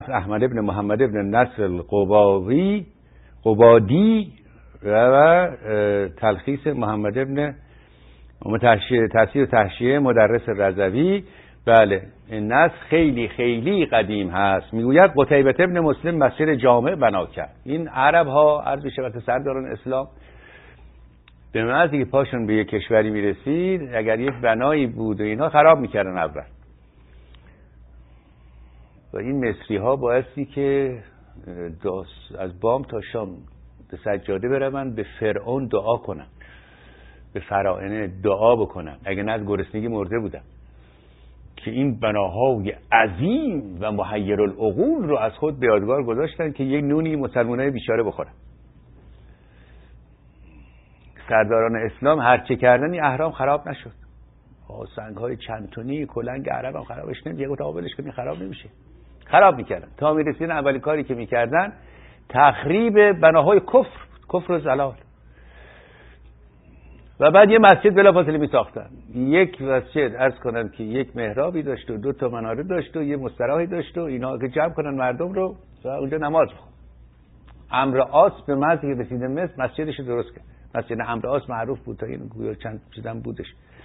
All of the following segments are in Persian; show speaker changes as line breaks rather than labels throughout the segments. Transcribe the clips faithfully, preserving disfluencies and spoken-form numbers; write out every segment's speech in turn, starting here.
احمد ابن محمد ابن نصر القبادی قبادی و تلخیص محمد ابن تفسیر و تحشیه مدرس رضوی. بله این نص خیلی خیلی قدیم هست. میگوید قتیبه ابن مسلم مسجد جامع بنا کرد. این عرب ها عرض به شبت سرداران اسلام به محض که پاشون به یک کشوری میرسید اگر یک بنایی بود و اینها خراب میکردن اول. و این مصری ها بایستی که از بام تا شام به سجاده برون به فرعون دعا کنن، به فراعنه دعا بکنن، اگه نه از گرسنگی مرده بودن، که این بناهای عظیم و محیر العقول رو از خود به یادگار گذاشتن که یک نونی مسلمانای بیچاره بخورن. سرداران اسلام هرچه کردن این اهرام خراب نشد. سنگ های چند تونی کلنگ عرب هم خرابش نمیشه، یه قابلش کنی خراب نمیشه. خراب میکردن تا میرسیدن اولین کاری که میکردن تخریب بناهای کفر کفر و زلال. و بعد یه مسجد بلافاصله میساختن. یک مسجد عرض کنن که یک محرابی داشت و دو تا مناره داشت و یه مستراحی داشت و اینا که جمع کنن مردم رو و اونجا نماز بخونن. عمرو عاص به محض که رسید مصر مسجدش رو درست کرد. مسجد عمرو عاص معروف بود تا این گویا چند چیزام بودش.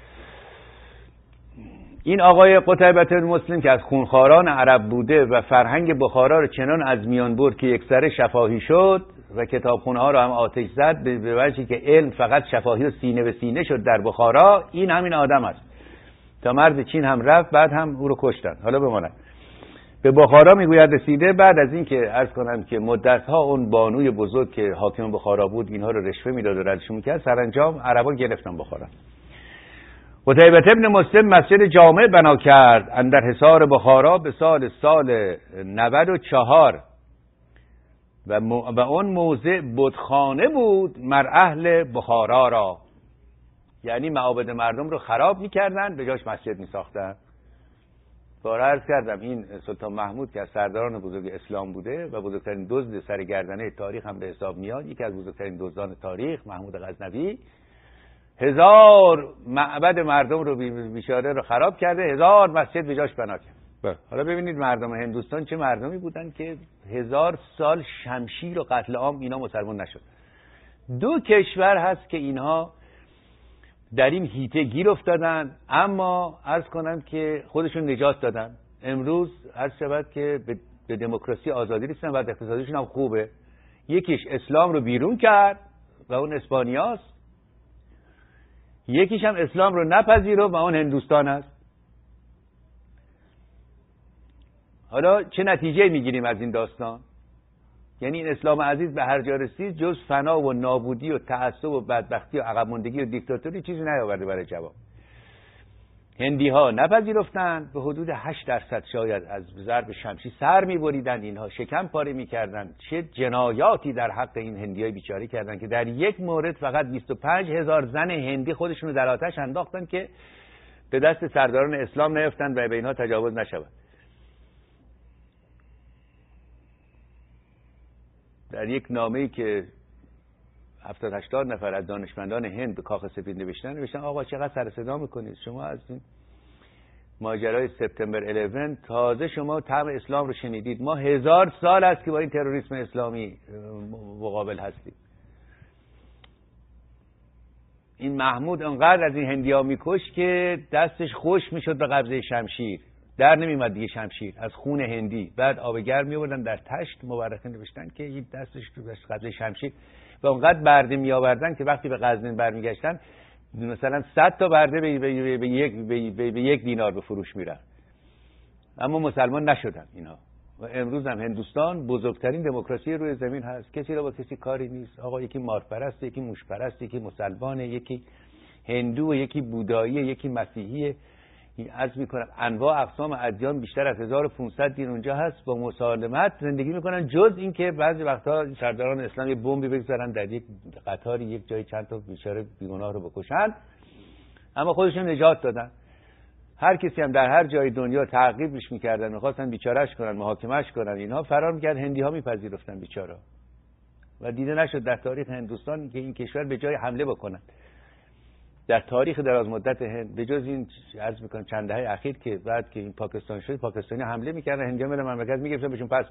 این آقای قتیبه بن مسلم که از خونخواران عرب بوده و فرهنگ بخارا رو چنان از میان برد که یک سره شفاهی شد و کتابخونه ها رو هم آتش زد به وجهی که علم فقط شفاهی و سینه به سینه شد در بخارا. این همین آدم است. تا مرز چین هم رفت بعد هم او رو کشتن. حالا بماند به بخارا میگوید رسیده بعد از این که عرض کنم که مدت ها اون بانوی بزرگ که حاکم بخارا بود اینها رو رشوه میداد و ردشون میکرد، سرانجام عربا گرفتن بخارا. قتیبه ابن مسلم مسجد جامع بنا کرد اندر حصار بخارا به سال سال نود و چهار و, م... و اون موضع بتخانه بود مر اهل بخارا را، یعنی معابد مردم رو خراب میکردن به جاش مسجد میساختن. باره عرض کردم این سلطان محمود که از سرداران بزرگ اسلام بوده و بزرگترین دزد سرگردنه تاریخ هم به حساب میاد، یکی از بزرگترین دزدان تاریخ محمود غزنوی، هزار معبد مردم رو بیچاره رو خراب کرده، هزار مسجد به جاش بنا کرد. حالا ببینید مردم هندوستان چه مردمی بودن که هزار سال شمشیر و قتل عام اینا مسلمان نشد. دو کشور هست که اینها در این هیته گیر افتادن اما عرض کنم که خودشون نجات دادن. امروز عرض شود که به دموکراسی آزادی رسیدن و اقتصادشون هم خوبه. یکیش اسلام رو بیرون کرد و اون اسپانیاست، یکیش هم اسلام رو نپذیره و اون هندوستان است. حالا چه نتیجه میگیریم از این داستان؟ یعنی این اسلام عزیز به هر جا رسید جز فنا و نابودی و تعصب و بدبختی و عقب ماندگی و دیکتاتوری چیزی نیاورده برای جواب. هندی ها نپذیرفتن، به حدود هشت درصد شاید از ضرب شمشیر سر میبریدن، اینها شکم پاره میکردن. چه جنایاتی در حق این هندی های بیچاره کردن که در یک مورد فقط بیست و پنج هزار زن هندی خودشون رو در آتش انداختن که به دست سرداران اسلام نیفتن و به اینها تجاوز نشود. در یک نامه‌ای که هفتاد هشتاد نفر از دانشمندان هند به کاخ سفید نوشتن نوشتن آقا چقدر سر صدا میکنید شما از این ماجرای سپتامبر یازده تازه شما طعم اسلام رو شنیدید، ما هزار سال است که با این تروریسم اسلامی مقابل هستیم. این محمود انقدر از این هندی‌ها میکش که دستش خوش میشد به قبضه شمشیر، در نمیومد دیگه شمشیر از خون هندی. بعد آب گرم میآوردن در تشت، مورخین نوشتن که این دستش تو قبضه شمشیر و اونقدر برده می آوردن که وقتی به غزنین برمیگشتن مثلا صد تا برده به, به, به, یک, به, به, به یک دینار به فروش میرفت. اما مسلمان نشدن اینا. و امروز هم هندوستان بزرگترین دموکراسی روی زمین هست، کسی را با کسی کاری نیست. آقا یکی مارپرست، یکی موشپرست، یکی مسلمانه، یکی هندو، یکی بودایی، یکی مسیحیه. عرض میکنم انواع اقسام ادیان بیشتر از هزار و پانصد دین اونجا هست، با مسالمت زندگی میکنن، جز اینکه بعضی وقتا سرداران اسلام یه بمبی بگذارن در یک قطاری یک جای چند تا بیچاره بیگناه رو بکشن، اما خودشون نجات دادن. هر کسی هم در هر جای دنیا تعقیبش میکردن، میخواستن بیچارهش کنن، محاکمهش کنن، اینها فرار میکرد، هندی ها میپذیرفتن بیچاره و دیده نشد در تاریخ هندوستان که این کشور به جای حمله بکنن در تاریخ دراز مدت هند، به جز این عرض میکنم چند دهه اخیر که بعد که این پاکستان شد، پاکستانی حمله میکردن، هندیان به مملکت میگرفتن بهشون پس